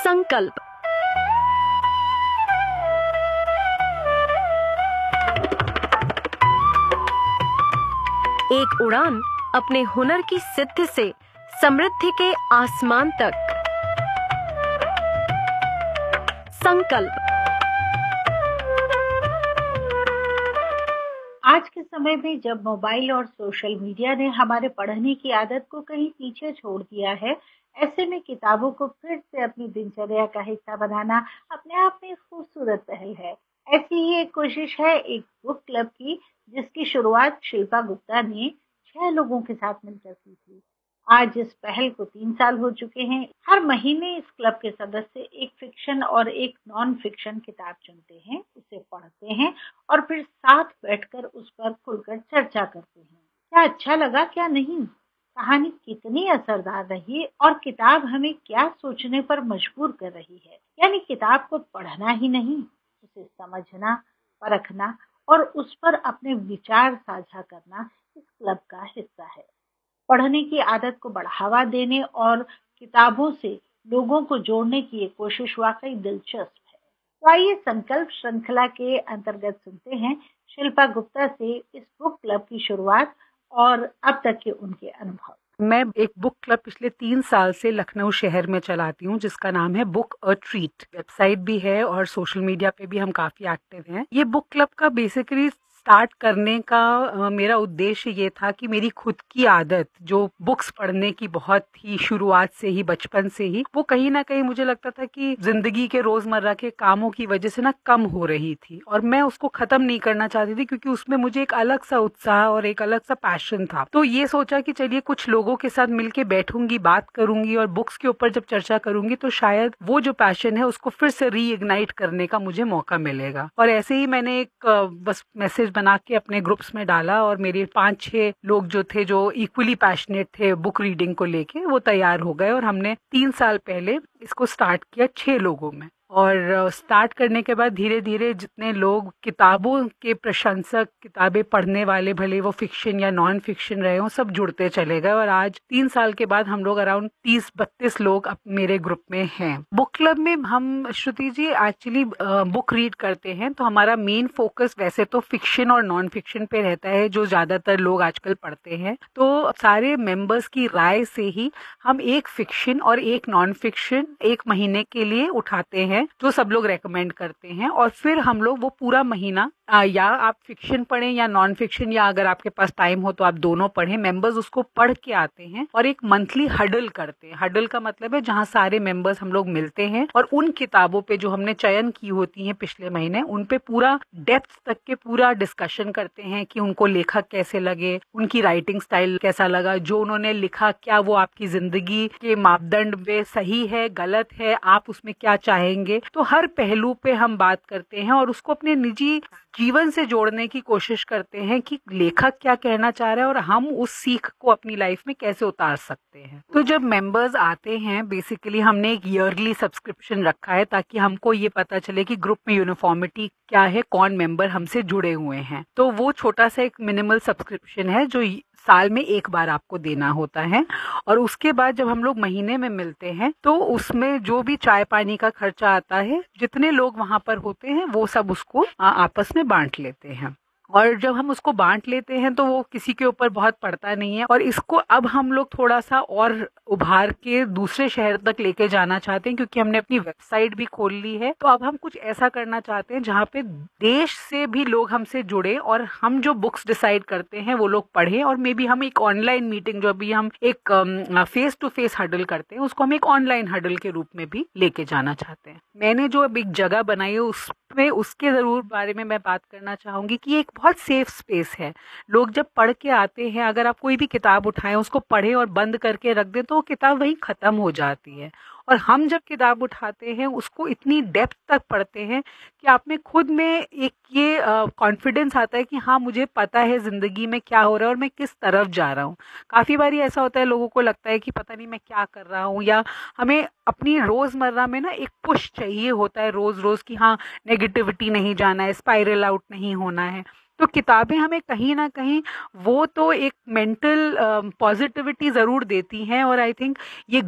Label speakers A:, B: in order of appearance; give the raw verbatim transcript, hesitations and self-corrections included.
A: संकल्प। एक उड़ान अपने हुनर की सिद्धि से समृद्धि के आसमान तक। संकल्प।
B: आज के समय में जब मोबाइल और सोशल मीडिया ने हमारे पढ़ने की आदत को कहीं पीछे छोड़ दिया है, ऐसे में किताबों को फिर से अपनी दिनचर्या का हिस्सा बनाना अपने आप में एक खूबसूरत पहल है। ऐसी ही एक कोशिश है एक बुक क्लब की, जिसकी शुरुआत शिल्पा गुप्ता ने छह लोगों के साथ मिलकर की थी। आज इस पहल को तीन साल हो चुके हैं। हर महीने इस क्लब के सदस्य एक फिक्शन और एक नॉन फिक्शन किताब चुनते हैं, उसे पढ़ते हैं और फिर साथ बैठकर उस पर खुलकर चर्चा करते हैं। क्या अच्छा लगा, क्या नहीं, कहानी कितनी असरदार रही और किताब हमें क्या सोचने पर मजबूर कर रही है। यानी किताब को पढ़ना ही नहीं, उसे समझना, परखना और उस पर अपने विचार साझा करना इस क्लब का हिस्सा है। पढ़ने की आदत को बढ़ावा देने और किताबों से लोगों को जोड़ने की ये कोशिश वाकई दिलचस्प है। तो आइए संकल्प श्रृंखला के अंतर्गत सुनते हैं शिल्पा गुप्ता से इस बुक क्लब की शुरुआत और अब तक के उनके अनुभव।
C: मैं एक बुक क्लब पिछले तीन साल से लखनऊ शहर में चलाती हूँ, जिसका नाम है बुक अ ट्रीट। वेबसाइट भी है और सोशल मीडिया पे भी हम काफी एक्टिव हैं। ये बुक क्लब का बेसिकली स्टार्ट करने का आ, मेरा उद्देश्य ये था कि मेरी खुद की आदत जो बुक्स पढ़ने की बहुत ही शुरुआत से ही, बचपन से ही, वो कहीं ना कहीं मुझे लगता था कि जिंदगी के रोजमर्रा के कामों की वजह से ना कम हो रही थी और मैं उसको खत्म नहीं करना चाहती थी, क्योंकि उसमें मुझे एक अलग सा उत्साह और एक अलग सा पैशन था। तो ये सोचा कि चलिए कुछ लोगों के साथ मिलके बैठूंगी, बात करूंगी और बुक्स के ऊपर जब चर्चा करूंगी तो शायद वो जो पैशन है उसको फिर से रीइग्नाइट करने का मुझे मौका मिलेगा। और ऐसे ही मैंने एक बस मैसेज बना के अपने ग्रुप्स में डाला और मेरे पांच छह लोग जो थे, जो इक्वली पैशनेट थे बुक रीडिंग को लेके, वो तैयार हो गए और हमने तीन साल पहले इसको स्टार्ट किया छह लोगों में। और स्टार्ट करने के बाद धीरे धीरे जितने लोग किताबों के प्रशंसक, किताबें पढ़ने वाले, भले वो फिक्शन या नॉन फिक्शन रहे हो, सब जुड़ते चले गए और आज तीन साल के बाद हम लोग अराउंड तीस बत्तीस लोग अब मेरे ग्रुप में हैं। बुक क्लब में हम, श्रुति जी, एक्चुअली बुक रीड करते हैं, तो हमारा मेन फोकस वैसे तो फिक्शन और नॉन फिक्शन पे रहता है, जो ज्यादातर लोग आजकल पढ़ते हैं। तो सारे मेंबर्स की राय से ही हम एक फिक्शन और एक नॉन फिक्शन एक महीने के लिए उठाते हैं, जो सब लोग रेकमेंड करते हैं, और फिर हम लोग वो पूरा महीना आ, या आप फिक्शन पढ़ें या नॉन फिक्शन, या अगर आपके पास टाइम हो तो आप दोनों पढ़ें, मेंबर्स उसको पढ़ के आते हैं और एक मंथली हडल करते हैं। हडल का मतलब है जहां सारे मेंबर्स हम लोग मिलते हैं और उन किताबों पे जो हमने चयन की होती हैं पिछले महीने, उन पे पूरा डेप्थ तक के पूरा डिस्कशन करते हैं कि उनको लेखक कैसे लगे, उनकी राइटिंग स्टाइल कैसा लगा, जो उन्होंने लिखा क्या वो आपकी जिंदगी के मापदंड में सही है, गलत है, आप उसमें क्या चाहेंगे। तो हर पहलू पे हम बात करते हैं और उसको अपने निजी जीवन से जोड़ने की कोशिश करते हैं कि लेखक क्या कहना चाह रहा है और हम उस सीख को अपनी लाइफ में कैसे उतार सकते हैं। तो जब मेंबर्स आते हैं, बेसिकली हमने एक ईयरली सब्सक्रिप्शन रखा है ताकि हमको ये पता चले कि ग्रुप में यूनिफॉर्मिटी क्या है, कौन मेंबर हमसे जुड़े हुए हैं। तो वो छोटा सा एक मिनिमल सब्सक्रिप्शन है जो साल में एक बार आपको देना होता है। और उसके बाद जब हम लोग महीने में मिलते हैं तो उसमें जो भी चाय पानी का खर्चा आता है, जितने लोग वहां पर होते हैं वो सब उसको आपस में बांट लेते हैं। और जब हम उसको बांट लेते हैं तो वो किसी के ऊपर बहुत पड़ता नहीं है। और इसको अब हम लोग थोड़ा सा और उभार के दूसरे शहर तक लेके जाना चाहते हैं, क्योंकि हमने अपनी वेबसाइट भी खोल ली है। तो अब हम कुछ ऐसा करना चाहते हैं जहाँ पे देश से भी लोग हमसे जुड़े और हम जो बुक्स डिसाइड करते हैं वो लोग पढ़े, और मे बी हम एक ऑनलाइन मीटिंग, जो अभी हम एक फेस टू फेस हडल करते हैं, उसको हम एक ऑनलाइन हडल के रूप में भी लेके जाना चाहते हैं। मैंने जो अब एक जगह बनाई है उसमें, उसके जरूर बारे में मैं बात करना चाहूंगी कि एक बहुत सेफ स्पेस है। लोग जब पढ़ के आते हैं, अगर आप कोई भी किताब उठाएं, उसको पढ़ें और बंद करके रख दें तो वो किताब वहीं खत्म हो जाती है। और हम जब किताब उठाते हैं उसको इतनी डेप्थ तक पढ़ते हैं कि आप में खुद में एक ये कॉन्फिडेंस आता है कि हाँ, मुझे पता है जिंदगी में क्या हो रहा है और मैं किस तरफ जा रहा हूँ। काफी बार ऐसा होता है, लोगों को लगता है कि पता नहीं मैं क्या कर रहा हूँ, या हमें अपनी रोजमर्रा में ना एक पुश चाहिए होता है रोज रोज कि हाँ, नेगेटिविटी नहीं जाना है, स्पाइरल आउट नहीं होना है। तो किताबें हमें कहीं ना कहीं वो तो एक मेंटल पॉजिटिविटी जरूर देती हैं, और आई थिंक ये